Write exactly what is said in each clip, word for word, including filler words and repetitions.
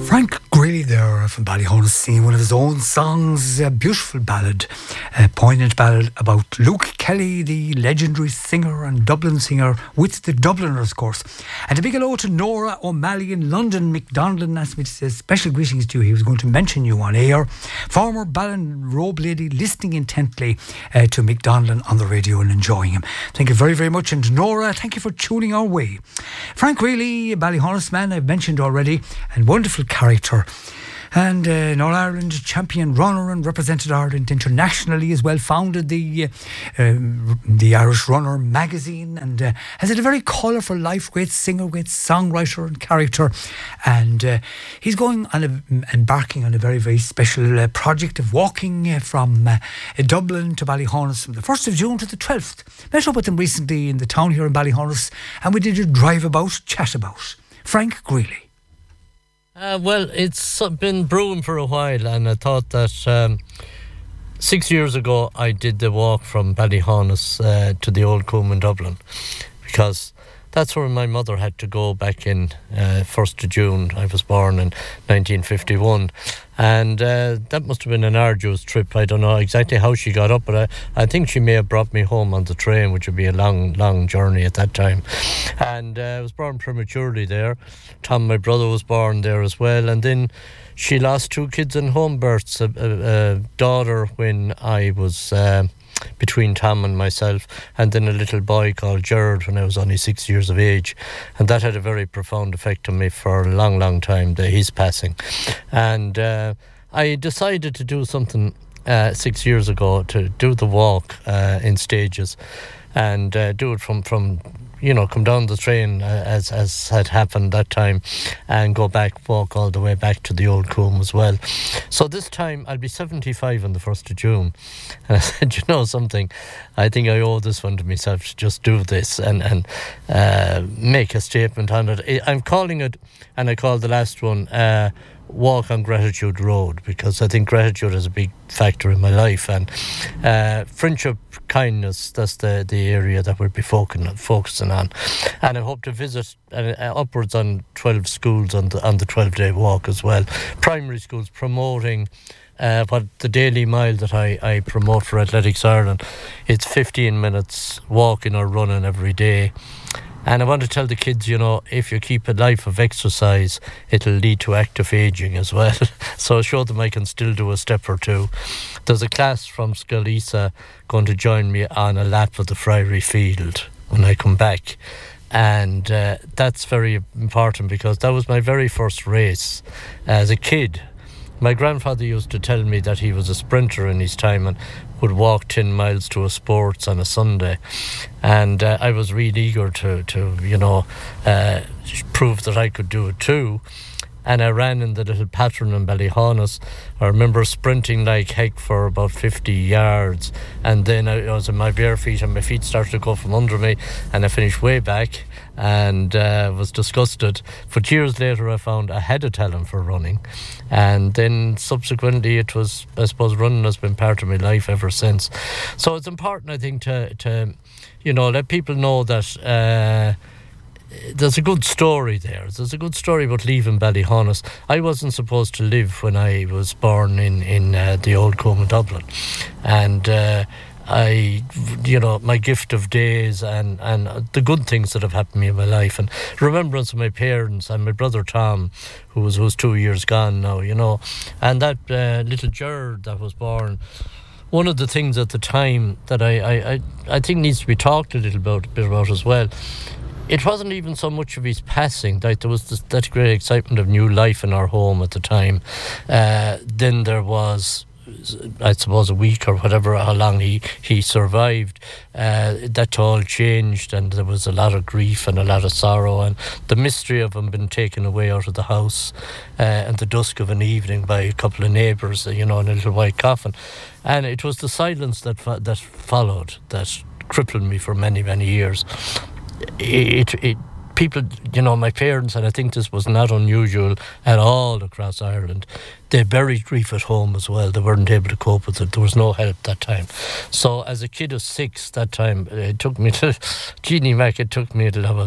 Frank Greeley there from Ballyhonus singing one of his own songs, a beautiful ballad, a poignant ballad about Luke Kelly, the legendary singer and Dublin singer with the Dubliners, of course. And a big hello to Nora O'Malley in London. Mick Donlan asked me to say special greetings to you. He was going to mention you on air. Former Ballon robe lady listening intently uh, to Mick Donlan on the radio and enjoying him. Thank you very, very much. And Nora, thank you for tuning our way. Frank Greeley, Ballyhonus man, I've mentioned already, and wonderful character, and uh, an All-Ireland champion runner and represented Ireland internationally as well. Founded the uh, uh, the Irish Runner magazine, and uh, has had a very colourful life. Great singer, great songwriter and character, and uh, he's going on a, embarking on a very, very special uh, project of walking uh, from uh, Dublin to Ballyhonus from the first of June to the twelfth. Met up with him recently in the town here in Ballyhonus, and we did a drive about, chat about. Frank Greeley. Uh, well, it's been brewing for a while, and I thought that um, six years ago I did the walk from Ballyhonus uh, to the Old Coombe in Dublin, because that's where my mother had to go back in uh, first of June. I was born in nineteen fifty-one, and uh, that must have been an arduous trip. I don't know exactly how she got up, but I, I think she may have brought me home on the train, which would be a long, long journey at that time. And uh, I was born prematurely there. Tom, my brother, was born there as well, and then she lost two kids in home births, a, a, a daughter when I was uh, between Tom and myself, and then a little boy called Gerard when I was only six years of age. And that had a very profound effect on me for a long, long time, the, his passing. And uh, I decided to do something uh, six years ago, to do the walk uh, in stages, and uh, do it from, from you know, come down the train uh, as as had happened that time, and go back, walk all the way back to the Old Coombe as well. So this time I'll be seventy-five on the first of June. And I said, you know something, I think I owe this one to myself to just do this and, and uh, make a statement on it. I'm calling it, and I called the last one, uh, Walk on Gratitude Road, because I think gratitude is a big factor in my life, and uh, friendship, kindness, that's the, the area that we'll be focusing, focusing on. And I hope to visit uh, upwards on twelve schools on the, on the twelve-day walk as well. Primary schools, promoting uh, what the daily mile that I, I promote for Athletics Ireland. It's fifteen minutes walking or running every day. And I want to tell the kids, you know, if you keep a life of exercise, it'll lead to active ageing as well. So show them I can still do a step or two. There's a class from Scalisa going to join me on a lap of the Friary Field when I come back. And uh, that's very important, because that was my very first race as a kid. My grandfather used to tell me that he was a sprinter in his time and would walk ten miles to a sports on a Sunday. And uh, I was really eager to, to you know, uh, prove that I could do it too. And I ran in the little pattern in Ballyhonus. I remember sprinting like heck for about fifty yards. And then I was in my bare feet, and my feet started to go from under me, and I finished way back and uh, was disgusted. But years later I found I had a talent for running. And then subsequently it was, I suppose, running has been part of my life ever since. So it's important, I think, to, to you know, let people know that uh, there's a good story there. There's a good story about leaving Ballyhonus. I wasn't supposed to live when I was born in, in uh, the Old Coombe in Dublin. And uh, I, you know, my gift of days and, and the good things that have happened to me in my life, and remembrance of my parents and my brother Tom, who was, who was two years gone now, you know, and that uh, little Gerard that was born. One of the things at the time that I, I, I, I think needs to be talked a little about, bit about as well, it wasn't even so much of his passing. Like, there was this, that great excitement of new life in our home at the time. Uh, then there was, I suppose, a week or whatever, how long he, he survived. Uh, that all changed, and there was a lot of grief and a lot of sorrow, and the mystery of him being taken away out of the house uh, at the dusk of an evening by a couple of neighbours, you know, in a little white coffin. And it was the silence that fo- that followed that crippled me for many, many years. It, it, people, you know, my parents, and I think this was not unusual at all across Ireland, they buried grief at home as well. They weren't able to cope with it. There was no help that time. So as a kid of six that time, it took me to, Jeannie Mac, it took me till I was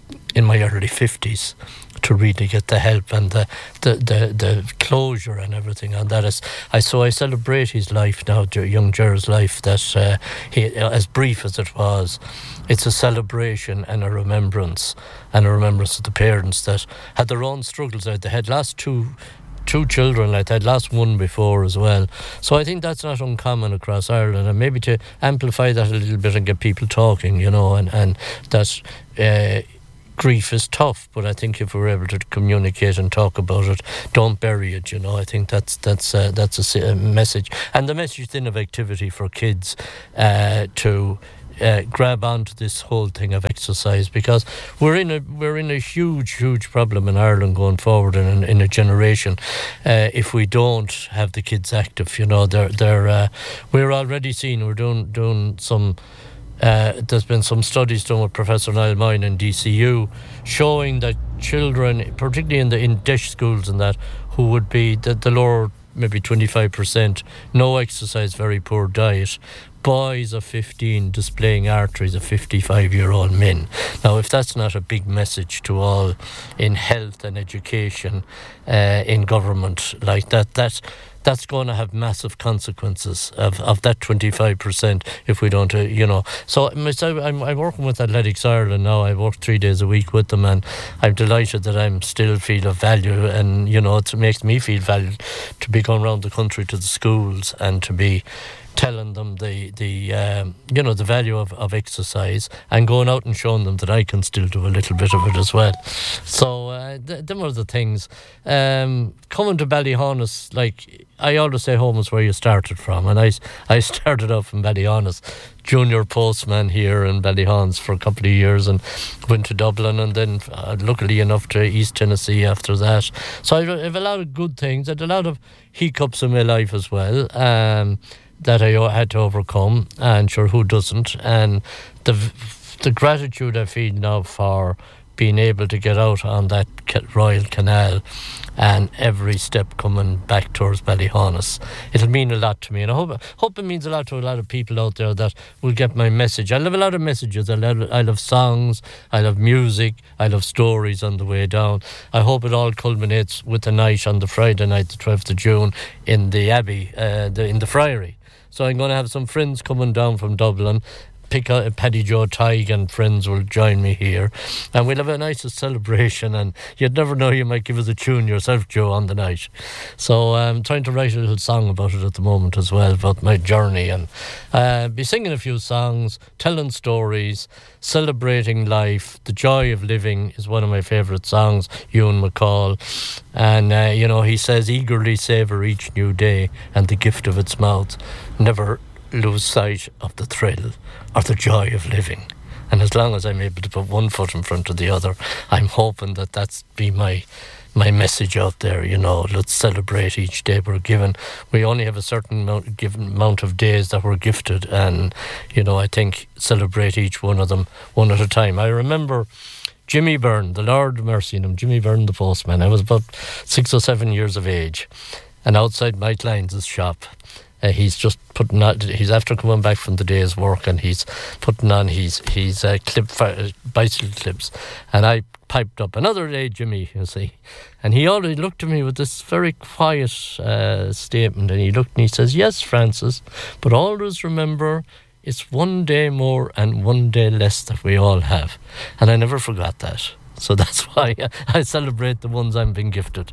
in my early fifties to really get the help and the, the, the, the closure and everything on that. Is, I, so I celebrate his life now, young Ger's life, that uh, he, as brief as it was, it's a celebration and a remembrance, and a remembrance of the parents that had their own struggles. They had lost two two children, like they'd lost one before as well. So I think that's not uncommon across Ireland, and maybe to amplify that a little bit and get people talking, you know, and, and that uh, grief is tough, but I think if we're able to communicate and talk about it, don't bury it, you know. I think that's that's uh, that's a, a message, and the message then of activity for kids uh, to uh, grab onto this whole thing of exercise, because we're in a we're in a huge huge problem in Ireland going forward in in a generation uh, if we don't have the kids active, you know. They're they're uh, we're already seeing, we're doing doing some. Uh, there's been some studies done with Professor Niall Moyne in D C U showing that children, particularly in the in dish schools and that, who would be the, the lower, maybe twenty-five percent, no exercise, very poor diet, boys of fifteen displaying arteries of fifty-five-year-old men. Now, if that's not a big message to all in health and education, uh, in government, like that, that that's going to have massive consequences of, of that twenty-five percent if we don't, uh, you know. So myself, I'm, I'm working with Athletics Ireland now. I work three days a week with them, and I'm delighted that I'm still feel of value, and, you know, it makes me feel valued to be going around the country to the schools and to be telling them the the um, you know, the value of, of exercise, and going out and showing them that I can still do a little bit of it as well. So uh, th- them are the things. Um, coming to Ballyhonus, like I always say, home is where you started from, and I, I started off in Ballyhonus, junior postman here in Ballyhonus for a couple of years, and went to Dublin, and then uh, luckily enough to East Tennessee after that. So I have a lot of good things, and a lot of hiccups in my life as well. Um, that I had to overcome, and sure, who doesn't? And the the gratitude I feel now for being able to get out on that Royal Canal, and every step coming back towards Ballyhonus, it'll mean a lot to me, and I hope hope it means a lot to a lot of people out there that will get my message. I love a lot of messages. I love, I love songs, I love music, I love stories on the way down. I hope it all culminates with the night on the Friday night, the twelfth of June, in the Abbey, uh, the, in the Friary. So I'm going to have some friends coming down from Dublin. Pick out Paddy Joe Tighe and friends will join me here, and we'll have a nice celebration, and you'd never know, you might give us a tune yourself, Joe, on the night. So I'm trying to write a little song about it at the moment as well, about my journey, and uh, be singing a few songs, telling stories, celebrating life. The Joy of Living is one of my favourite songs, Ewan McCall, and uh, you know, he says, eagerly savour each new day and the gift of its mouth, never lose sight of the thrill or the joy of living. And as long as I'm able to put one foot in front of the other, I'm hoping that that's be my my message out there, you know. Let's celebrate each day we're given. We only have a certain amount, given amount of days that we're gifted, and, you know, I think celebrate each one of them one at a time. I remember Jimmy Byrne, the Lord mercy on him, Jimmy Byrne the postman. I was about six or seven years of age, and outside Mike Lyons' shop, Uh, he's just putting on, he's after coming back from the day's work, and he's putting on his, his uh, clip, uh, bicycle clips. And I piped up, another day, Jimmy, you see. And he already looked at me with this very quiet uh, statement, and he looked and he says, yes, Francis, but always remember, it's one day more and one day less that we all have. And I never forgot that. So that's why I celebrate the ones I'm being gifted.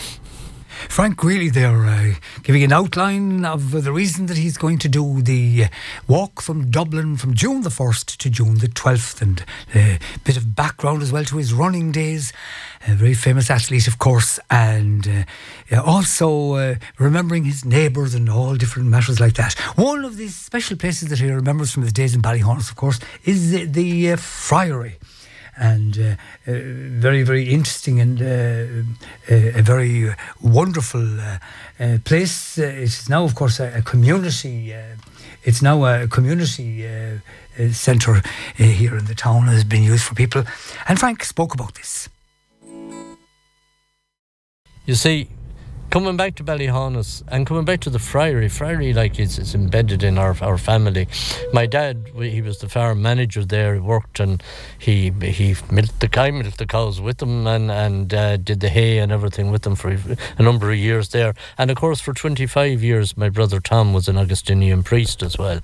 Frank Greeley there, uh, giving an outline of uh, the reason that he's going to do the uh, walk from Dublin from June the first to June the twelfth, and a uh, bit of background as well to his running days. A very famous athlete, of course, and uh, also uh, remembering his neighbours and all different matters like that. One of the special places that he remembers from his days in Ballyhonus, of course, is the, the uh, Friary. And uh, uh, very, very interesting, and uh, uh, a very wonderful uh, uh, place. Uh, it's now, of course, a, a community. Uh, it's now a community uh, uh, centre uh, here in the town, has been used for people. And Frank spoke about this. You see, coming back to Ballyhonus and coming back to the Friary. Friary, like, is, is embedded in our our family. My dad, he was the farm manager there. He worked and he he milked the cow, milked the cows with them, and and uh, did the hay and everything with them for a number of years there. And of course, for twenty-five years, my brother Tom was an Augustinian priest as well.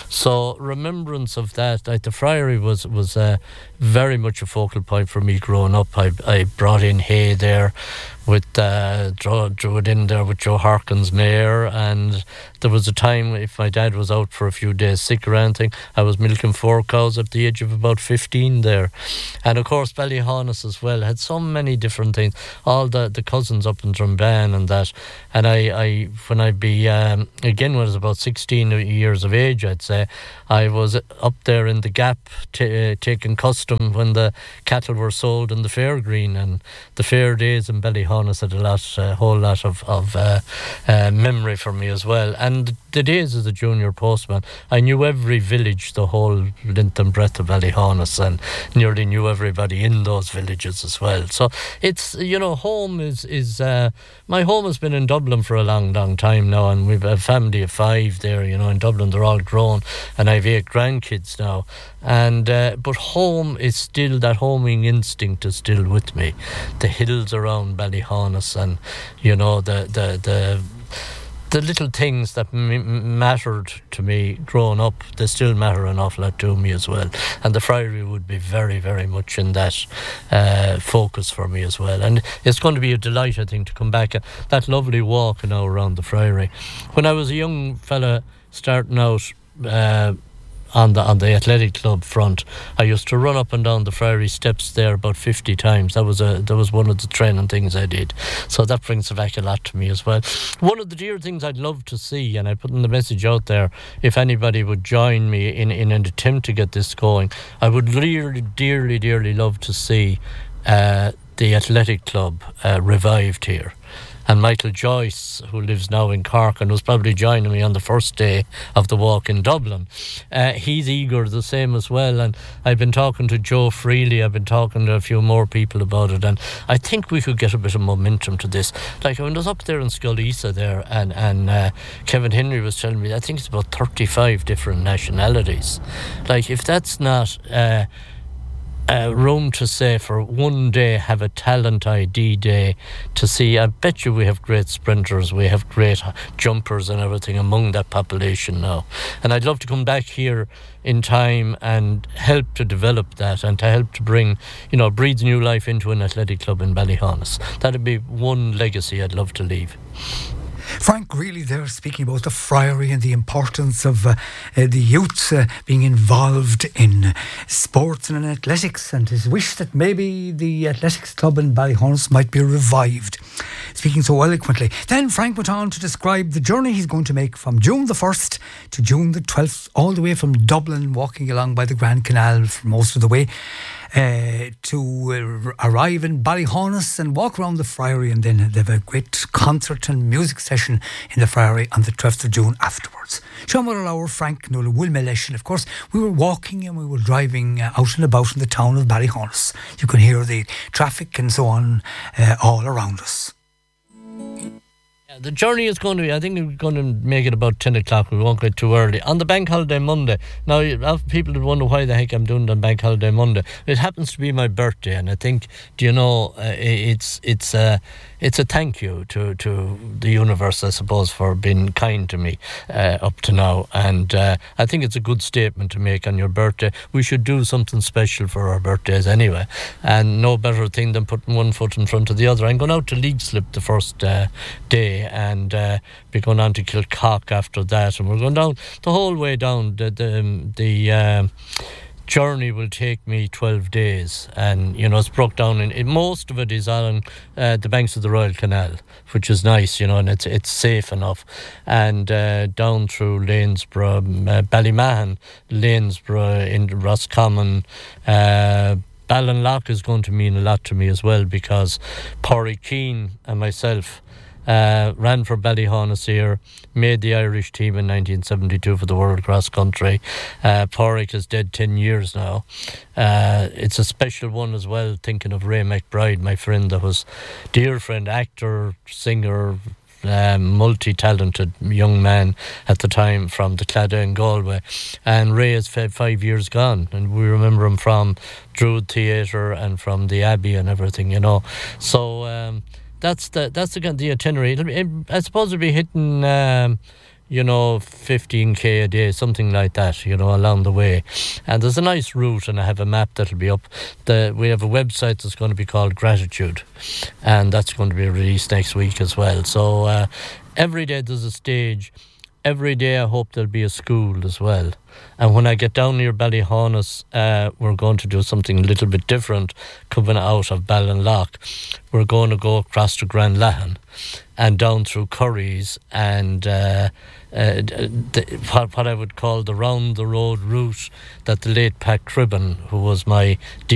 So remembrance of that, like the Friary was was uh, very much a focal point for me growing up. I I brought in hay there with uh, drew, drew it in there with Joe Harkin's mare, and there was a time if my dad was out for a few days sick or anything, I was milking four cows at the age of about fifteen there. And of course Ballyhonus as well had so many different things, all the, the cousins up in Drumban and that. And I, I when I'd be um, again when I was about sixteen years of age, I'd say, I was up there in the Gap t- uh, taking custom when the cattle were sold in the fair green, and the fair days in Ballyhonus had a lot, a whole lot of, of uh, uh, memory for me as well. And the days as a junior postman, I knew every village, the whole length and breadth of Ballyhonus, and nearly knew everybody in those villages as well. So it's, you know, home is, is uh, my home has been in Dublin for a long, long time now, and we've a family of five there, you know, in Dublin. They're all grown, and I've eight grandkids now. And uh, but home is still, that homing instinct is still with me. The hills around Ballyhonus, and you know the the the the little things that m- mattered to me growing up, they still matter an awful lot to me as well. And the Friary would be very, very much in that uh, focus for me as well. And it's going to be a delight, I think, to come back. That lovely walk now around the Friary. When I was a young fella starting out uh, on the on the athletic club front, I used to run up and down the Friary steps there about fifty times. That was a that was one of the training things I did. So that brings back a lot to me as well. One of the dear things I'd love to see, and I put in the message out there, if anybody would join me in, in an attempt to get this going, I would really dearly, dearly love to see uh, the athletic club uh, revived here. And Michael Joyce, who lives now in Cork and was probably joining me on the first day of the walk in Dublin, uh, he's eager the same as well. And I've been talking to Joe Freely, I've been talking to a few more people about it, and I think we could get a bit of momentum to this. Like when I was up there in Sculisa there, and, and uh, Kevin Henry was telling me, I think it's about thirty-five different nationalities. Like if that's not... Uh, Uh, room to say for one day have a talent I D day to see. I bet you we have great sprinters, we have great jumpers and everything among that population now, and I'd love to come back here in time and help to develop that and to help to bring, you know, breathe new life into an athletic club in Ballyhonus. That'd be one legacy I'd love to leave. Frank, really there speaking about the Friary and the importance of uh, uh, the youths uh, being involved in sports and in athletics, and his wish that maybe the athletics club in Ballyhonus might be revived. Speaking so eloquently. Then Frank went on to describe the journey he's going to make from June the first to June the twelfth, all the way from Dublin, walking along by the Grand Canal for most of the way. Uh, to uh, arrive in Ballyhonus and walk around the Friary, and then they have a great concert and music session in the Friary on the twelfth of June afterwards. Sean Our Frank Nulla Wilmelesh, and of course we were walking and we were driving uh, out and about in the town of Ballyhonus. You can hear the traffic and so on uh, all around us. The journey is going to be, I think we're going to make it about ten o'clock. We won't get too early. On the bank holiday Monday. Now, people would wonder why the heck I'm doing it on bank holiday Monday. It happens to be my birthday, and I think, do you know, uh, it's it's a, it's a thank you to, to the universe, I suppose, for being kind to me uh, up to now. And uh, I think it's a good statement to make on your birthday. We should do something special for our birthdays anyway. And no better thing than putting one foot in front of the other. I'm going out to Leixlip the first uh, day, and uh, be going on to Kilcock after that, and we're going down the whole way down. The the, um, the uh, journey will take me twelve days, and you know it's broke down in, in most of it is on uh, the banks of the Royal Canal, which is nice, you know, and it's it's safe enough, and uh, down through Lanesborough, uh, Ballymahon, Lanesborough, in Roscommon. Uh, Ballinlough is going to mean a lot to me as well, because Pádraig Keane and myself Uh, ran for Ballyhonus here, made the Irish team in nineteen seventy-two for the World Cross Country. Uh, Pádraig is dead ten years now. Uh, it's a special one as well, thinking of Ray McBride, my friend, that was dear friend, actor, singer, um, multi-talented young man at the time from the Claddagh in Galway. And Ray is f- five years gone, and we remember him from Druid Theatre and from the Abbey and everything, you know. So um, that's the that's the, the itinerary. It'll be, it, I suppose it'll be hitting... Um, you know, fifteen k a day, something like that, you know, along the way. And there's a nice route, and I have a map that'll be up. The, we have a website that's going to be called Gratitude, and that's going to be released next week as well. So uh, every day there's a stage. Every day I hope there'll be a school as well. And when I get down near Ballyhaunis, uh, we're going to do something a little bit different coming out of Ballinlough. We're going to go across to Grand Lahan and down through Curries and uh, uh, the, what, what I would call the round-the-road route that the late Pat Cribben, who was my